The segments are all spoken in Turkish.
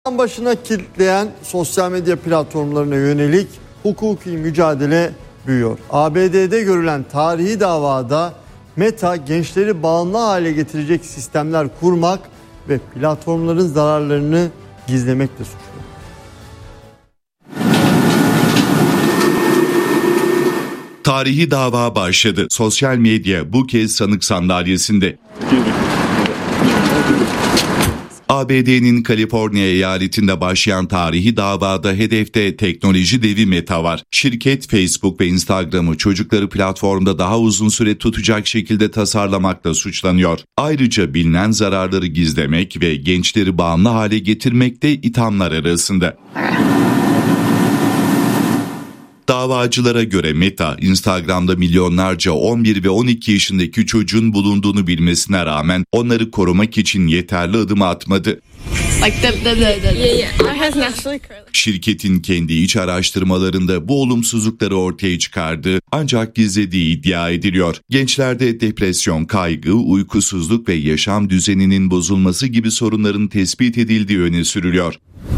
Başına kilitleyen sosyal medya platformlarına yönelik hukuki mücadele büyüyor. ABD'de görülen tarihi davada Meta gençleri bağımlı hale getirecek sistemler kurmak ve platformların zararlarını gizlemekle suçluyor. Tarihi dava başladı. Sosyal medya bu kez sanık sandalyesinde. ABD'nin Kaliforniya eyaletinde başlayan tarihi davada hedefte teknoloji devi Meta var. Şirket Facebook ve Instagram'ı çocukları platformda daha uzun süre tutacak şekilde tasarlamakla suçlanıyor. Ayrıca bilinen zararları gizlemek ve gençleri bağımlı hale getirmek de ithamlar arasında. Davacılara göre Meta, Instagram'da milyonlarca 11 ve 12 yaşındaki çocuğun bulunduğunu bilmesine rağmen onları korumak için yeterli adım atmadı. Şirketin kendi iç araştırmalarında bu olumsuzlukları ortaya çıkardığı ancak gizlediği iddia ediliyor. Gençlerde depresyon, kaygı, uykusuzluk ve yaşam düzeninin bozulması gibi sorunların tespit edildiği öne sürülüyor.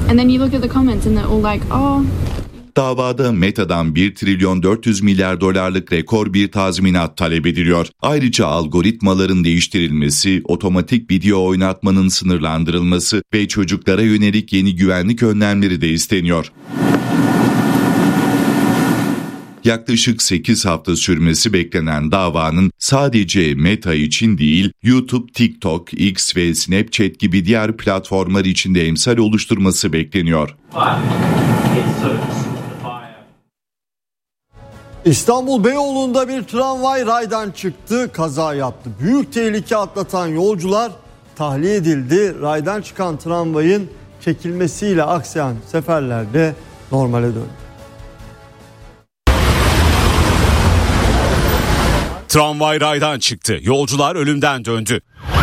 Davada Meta'dan 1 trilyon 400 milyar dolarlık rekor bir tazminat talep ediliyor. Ayrıca algoritmaların değiştirilmesi, otomatik video oynatmanın sınırlandırılması ve çocuklara yönelik yeni güvenlik önlemleri de isteniyor. Yaklaşık 8 hafta sürmesi beklenen davanın sadece Meta için değil, YouTube, TikTok, X ve Snapchat gibi diğer platformlar için de emsal oluşturması bekleniyor. İstanbul Beyoğlu'nda bir tramvay raydan çıktı, kaza yaptı. Büyük tehlike atlatan yolcular tahliye edildi. Raydan çıkan tramvayın çekilmesiyle aksayan seferler de normale döndü. Tramvay raydan çıktı. Yolcular ölümden döndü.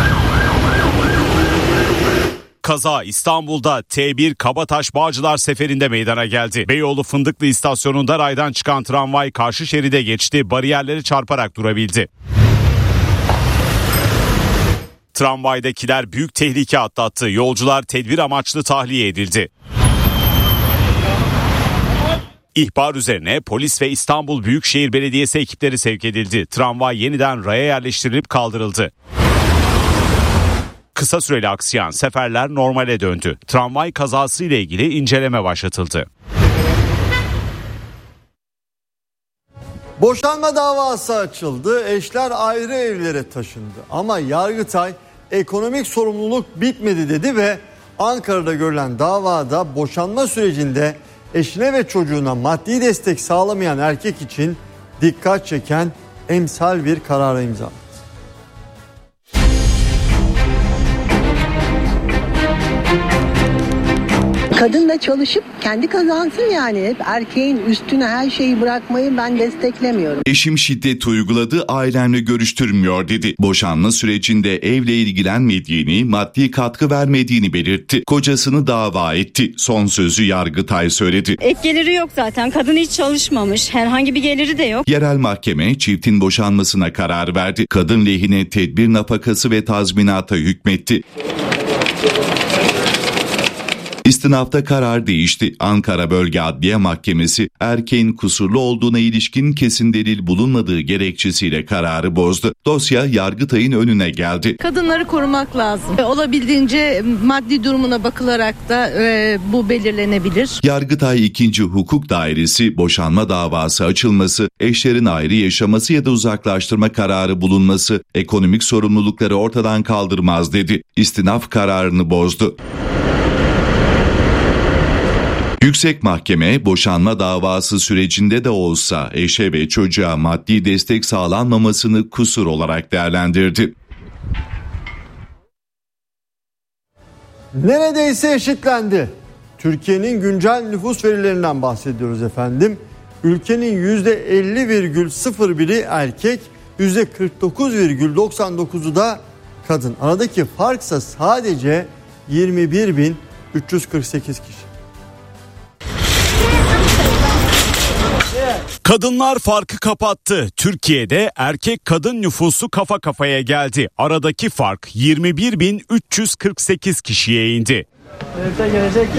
Kaza İstanbul'da T1 Kabataş Bağcılar seferinde meydana geldi. Beyoğlu Fındıklı istasyonunda raydan çıkan tramvay karşı şeride geçti, bariyerleri çarparak durabildi. Tramvaydakiler büyük tehlike atlattı. Yolcular tedbir amaçlı tahliye edildi. İhbar üzerine polis ve İstanbul Büyükşehir Belediyesi ekipleri sevk edildi. Tramvay yeniden raya yerleştirilip kaldırıldı. Kısa süreli aksayan seferler normale döndü. Tramvay kazası ile ilgili inceleme başlatıldı. Boşanma davası açıldı. Eşler ayrı evlere taşındı. Ama Yargıtay ekonomik sorumluluk bitmedi dedi ve Ankara'da görülen davada boşanma sürecinde eşine ve çocuğuna maddi destek sağlamayan erkek için dikkat çeken emsal bir karara imza attı. Kadın da çalışıp kendi kazansın yani. Hep erkeğin üstüne her şeyi bırakmayı ben desteklemiyorum. Eşim şiddet uyguladı, ailemle görüştürmüyor dedi. Boşanma sürecinde evle ilgilenmediğini, maddi katkı vermediğini belirtti. Kocasını dava etti. Son sözü Yargıtay söyledi. Ek geliri yok zaten. Kadın hiç çalışmamış. Herhangi bir geliri de yok. Yerel mahkeme çiftin boşanmasına karar verdi. Kadın lehine tedbir nafakası ve tazminata hükmetti. İstinafta karar değişti. Ankara Bölge Adliye Mahkemesi erkeğin kusurlu olduğuna ilişkin kesin delil bulunmadığı gerekçesiyle kararı bozdu. Dosya Yargıtay'ın önüne geldi. Kadınları korumak lazım. Olabildiğince maddi durumuna bakılarak da bu belirlenebilir. Yargıtay 2. Hukuk Dairesi boşanma davası açılması, eşlerin ayrı yaşaması ya da uzaklaştırma kararı bulunması ekonomik sorumlulukları ortadan kaldırmaz dedi. İstinaf kararını bozdu. Yüksek Mahkeme boşanma davası sürecinde de olsa eşe ve çocuğa maddi destek sağlanmamasını kusur olarak değerlendirdi. Neredeyse eşitlendi. Türkiye'nin güncel nüfus verilerinden bahsediyoruz efendim. Ülkenin %50,01'i erkek, %49,99'u da kadın. Aradaki farksa sadece 21.348 kişi. Kadınlar farkı kapattı. Türkiye'de erkek kadın nüfusu kafa kafaya geldi. Aradaki fark 21.348 kişiye indi.